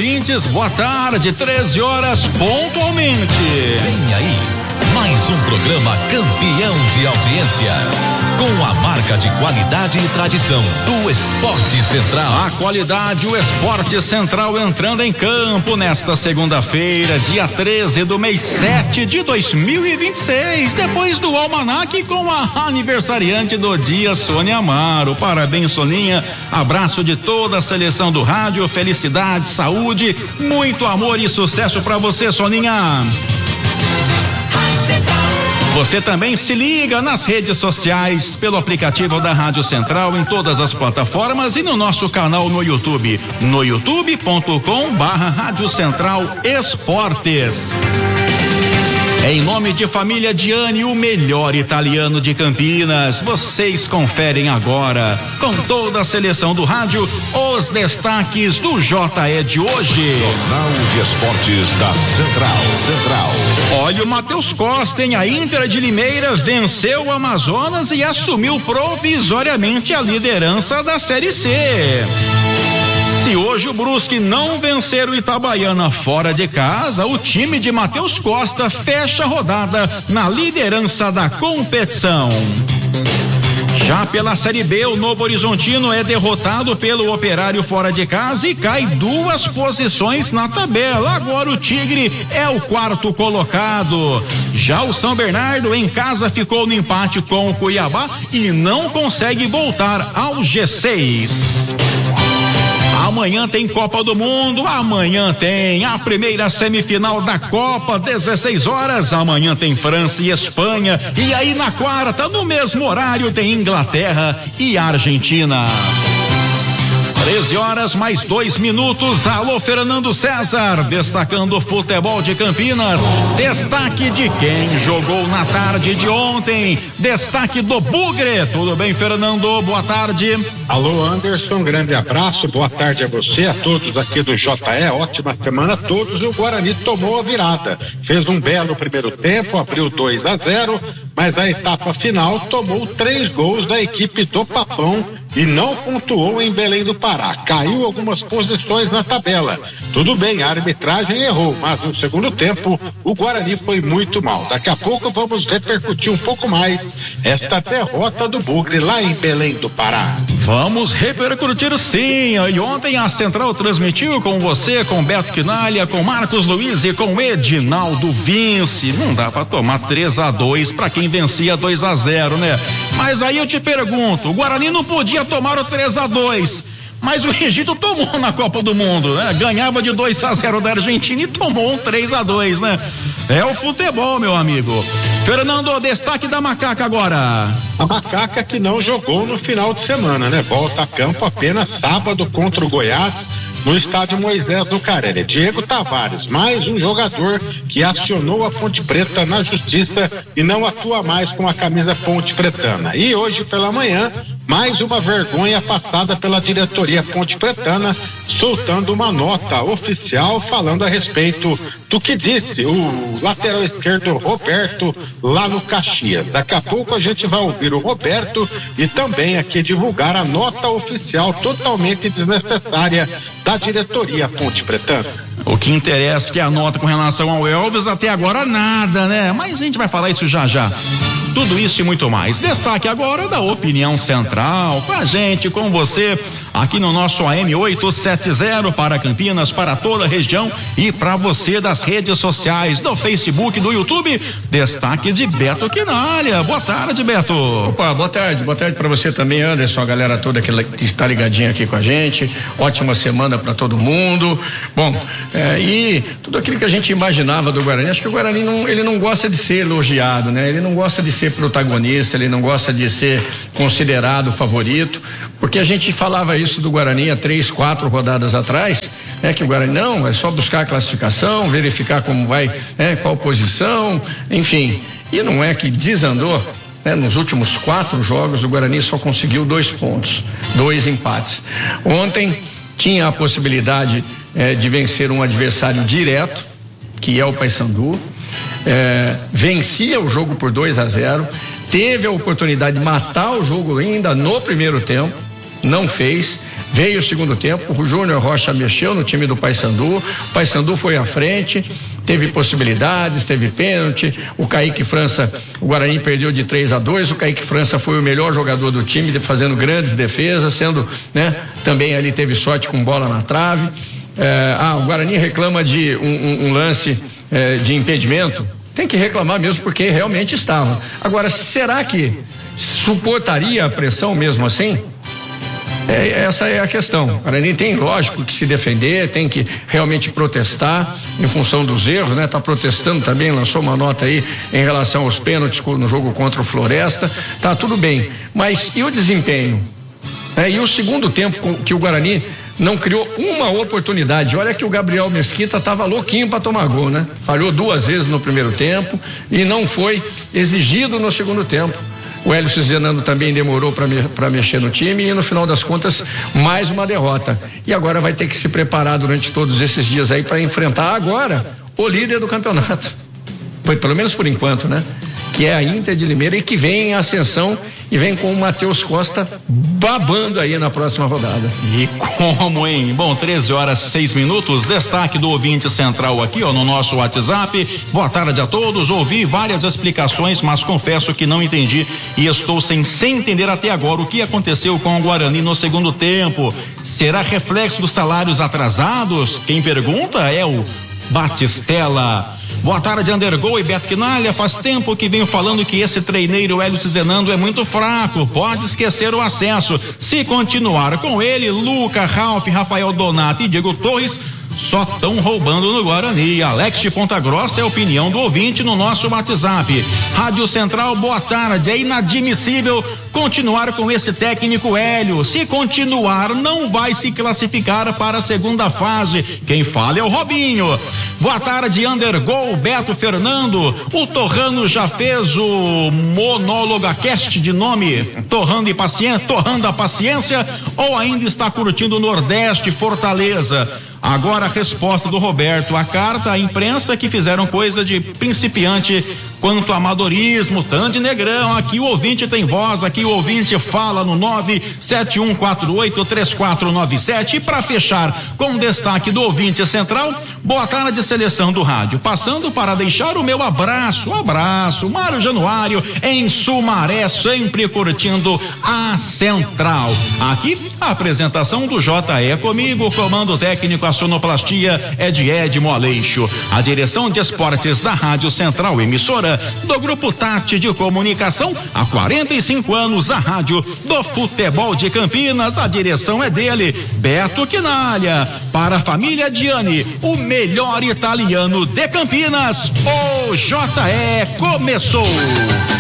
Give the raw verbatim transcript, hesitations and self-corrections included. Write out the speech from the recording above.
ouvintes, boa tarde, treze horas pontualmente. Vem aí, mais um programa campeão de audiência, com a marca de qualidade e tradição do Esporte Central. A qualidade, o Esporte Central entrando em campo nesta segunda-feira, dia treze do mês sete de dois mil e vinte e seis, depois do almanaque com a aniversariante do dia, Sônia Amaro. Parabéns, Soninha, abraço de toda a seleção do rádio, felicidade, saúde, muito amor e sucesso pra você, Soninha. Você também se liga nas redes sociais, pelo aplicativo da Rádio Central, em todas as plataformas e no nosso canal no YouTube, no youtube ponto com barra Rádio Central Esportes. Em nome de Família Diani, o melhor italiano de Campinas, vocês conferem agora, com toda a seleção do rádio, os destaques do J E de hoje. Jornal de Esportes da Central. Central. Olha, o Matheus Costa, em a Inter de Limeira, venceu o Amazonas e assumiu provisoriamente a liderança da Série C. Se hoje o Brusque não vencer o Itabaiana fora de casa, o time de Matheus Costa fecha a rodada na liderança da competição. Já pela Série B, o Novo Horizontino é derrotado pelo Operário fora de casa e cai duas posições na tabela. Agora o Tigre é o quarto colocado. Já o São Bernardo em casa ficou no empate com o Cuiabá e não consegue voltar ao G seis. Amanhã tem Copa do Mundo, amanhã tem a primeira semifinal da Copa, dezesseis horas, amanhã tem França e Espanha, e aí na quarta, no mesmo horário, tem Inglaterra e Argentina. treze horas mais dois minutos. Alô, Fernando César, destacando o futebol de Campinas. Destaque de quem jogou na tarde de ontem. Destaque do Bugre. Tudo bem, Fernando? Boa tarde. Alô, Anderson, grande abraço. Boa tarde a você, a todos aqui do J E. Ótima semana a todos. E o Guarani tomou a virada. Fez um belo primeiro tempo, abriu dois a zero, mas a etapa final tomou três gols da equipe do Papão e não pontuou em Belém do Pará. Caiu algumas posições na tabela. Tudo bem, a arbitragem errou, mas no segundo tempo o Guarani foi muito mal. Daqui a pouco vamos repercutir um pouco mais esta derrota do Bugre lá em Belém do Pará. Vamos repercutir sim. E ontem a Central transmitiu com você, com Beto Quinalha, com Marcos Luiz e com Edinaldo Vince. Não dá pra tomar três a dois pra quem vencia dois a zero, né? Mas aí eu te pergunto, o Guarani não podia tomar o três a dois, mas o Egito tomou na Copa do Mundo, né? Ganhava de dois a zero da Argentina e tomou um três a dois, né? É o futebol, meu amigo. Fernando, destaque da Macaca agora. A Macaca que não jogou no final de semana, né? Volta a campo apenas sábado contra o Goiás, no estádio Moisés Lucarelli. Diego Tavares, mais um jogador que acionou a Ponte Preta na justiça e não atua mais com a camisa ponte pretana. E hoje pela manhã, mais uma vergonha passada pela diretoria ponte pretana, soltando uma nota oficial falando a respeito do que disse o lateral esquerdo Roberto lá no Caxias. Daqui a pouco a gente vai ouvir o Roberto e também aqui divulgar a nota oficial totalmente desnecessária da diretoria ponte pretana. O que interessa é que a nota com relação ao Elvis até agora nada, né? Mas a gente vai falar isso já já. Tudo isso e muito mais. Destaque agora da Opinião Central, com a gente, com você, aqui no nosso A M oitocentos e setenta para Campinas, para toda a região e para você das redes sociais, do Facebook, do YouTube. Destaque de Beto Quinalha. Boa tarde, Beto. Opa, boa tarde, boa tarde para você também, Anderson, a galera toda que está ligadinha aqui com a gente. Ótima semana para todo mundo. Bom, é, e tudo aquilo que a gente imaginava do Guarani, acho que o Guarani não, ele não gosta de ser elogiado, né? Ele não gosta de ser protagonista, ele não gosta de ser considerado favorito, porque a gente falava isso do Guarani há três, quatro rodadas atrás, né? Que o Guarani não, é só buscar a classificação, verificar como vai, né? Qual posição, enfim, e não é que desandou, né? Nos últimos quatro jogos o Guarani só conseguiu dois pontos, dois empates. Ontem tinha a possibilidade eh, de vencer um adversário direto, que é o Paysandu, eh, vencia o jogo por dois a zero, teve a oportunidade de matar o jogo ainda no primeiro tempo, não fez, Veio o segundo tempo, o Júnior Rocha mexeu no time do Paysandu, o Paysandu foi à frente, teve possibilidades, teve pênalti, o Kaique França, o Guarani perdeu de três a dois, o Kaique França foi o melhor jogador do time, fazendo grandes defesas, sendo, né, também ali teve sorte com bola na trave. É, ah, o Guarani reclama de um, um, um lance é, de impedimento, tem que reclamar mesmo porque realmente estava. Agora, será que suportaria a pressão mesmo assim? É, essa é a questão. O Guarani tem, lógico, que se defender, tem que realmente protestar em função dos erros, né? Tá protestando também, lançou uma nota aí em relação aos pênaltis no jogo contra o Floresta, tá tudo bem, mas e o desempenho? É, e o segundo tempo que o Guarani não criou uma oportunidade. Olha que o Gabriel Mesquita estava louquinho para tomar gol, né? Falhou duas vezes no primeiro tempo e não foi exigido no segundo tempo. O Hélio Zenando também demorou para me, para mexer no time e no final das contas mais uma derrota. E agora vai ter que se preparar durante todos esses dias aí para enfrentar agora o líder do campeonato. Foi pelo menos por enquanto, né? Que é a Inter de Limeira e que vem em ascensão e vem com o Matheus Costa babando aí na próxima rodada. E como, hein? Bom, treze horas seis minutos, destaque do ouvinte central aqui, ó, no nosso WhatsApp. Boa tarde a todos, ouvi várias explicações, mas confesso que não entendi e estou sem, sem entender até agora o que aconteceu com o Guarani no segundo tempo. Será reflexo dos salários atrasados? Quem pergunta é o Batistella. Boa tarde, Andergol e Beto Quinalha. Faz tempo que venho falando que esse treineiro Hélio Zenando é muito fraco. Pode esquecer o acesso. Se continuar com ele, Luca, Ralf, Rafael Donato e Diego Torres só estão roubando no Guarani. Alex de Ponta Grossa é a opinião do ouvinte no nosso WhatsApp. Rádio Central, boa tarde. É inadmissível continuar com esse técnico Hélio. Se continuar, não vai se classificar para a segunda fase. Quem fala é o Robinho. Boa tarde, Undergol, Beto Fernando. O Torrano já fez o monólogacast de nome Torrando e Paciência, Torrando a Paciência, ou ainda está curtindo o Nordeste, Fortaleza? Agora a resposta do Roberto, a carta à imprensa que fizeram coisa de principiante quanto amadorismo, Tande Negrão, aqui o ouvinte tem voz, aqui o ouvinte fala no nove sete um quatro oito três quatro nove sete. E para fechar com destaque do ouvinte central, boa tarde, seleção do rádio, passando para deixar o meu abraço, abraço, Mário Januário em Sumaré, sempre curtindo a Central. Aqui a apresentação do J E comigo, o comando técnico, a sonoplastia é de Edmo Aleixo, a direção de esportes da Rádio Central, emissora do Grupo Tati de Comunicação, há quarenta e cinco anos, a rádio do futebol de Campinas, a direção é dele, Beto Quinalha. Para a família Diani, o melhor italiano de Campinas, o J E começou.